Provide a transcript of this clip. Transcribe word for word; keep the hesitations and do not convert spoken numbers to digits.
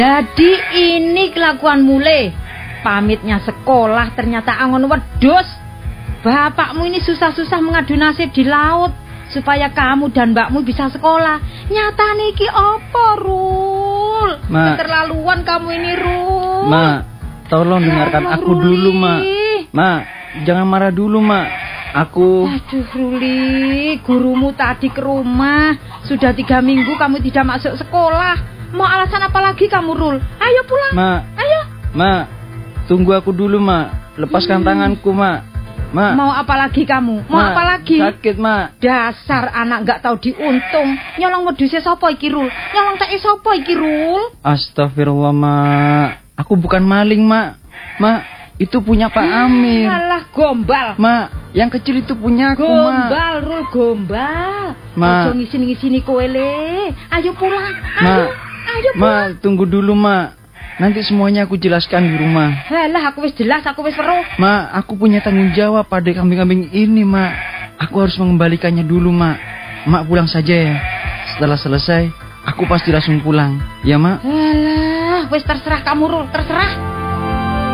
Jadi ini kelakuan mulai. Pamitnya sekolah ternyata angon wedus. Bapakmu ini susah-susah mengadu nasib di laut supaya kamu dan mbakmu bisa sekolah. Nyata niki opo, Rul? Ma. Keterlaluan kamu ini, Rul. Ma, tolong dengarkan Allah, aku Ruli. dulu, Ma. Ma, jangan marah dulu, Ma. Aku... Aduh, Ruli, gurumu tadi ke rumah. Sudah tiga minggu kamu tidak masuk sekolah. Mau alasan apa lagi kamu, Rul? Ayo pulang. Ma. Ayo. Ma, tunggu aku dulu, Ma. Lepaskan hmm. tanganku, Ma. Ma. Mau apa lagi kamu? Mau Ma, apa lagi? sakit, Ma. Dasar anak gak tahu diuntung. Nyolong wedhuse sapa iki, Rul? Nyolong teke sapa iki, Rul? Astagfirullah, Ma. Aku bukan maling, Ma. Ma, itu punya Pak Amir. Alah, gombal. Ma, yang kecil itu punya aku, Ma. Gombal, Rul, gombal. Ma. Ayo ngisini-ngisini kowe le. Ayo pulang. Ma. Ayo. Ayo pulang. Ma, tunggu dulu, Ma. Nanti semuanya aku jelaskan di rumah. Halah, aku wis jelas, aku wis weruh. Ma, aku punya tanggung jawab pada kambing-kambing ini, Ma. Aku harus mengembalikannya dulu, Ma. Mak pulang saja ya. Setelah selesai, aku pasti langsung pulang. Ya, Ma? Halah, wis terserah kamu, Rul, terserah.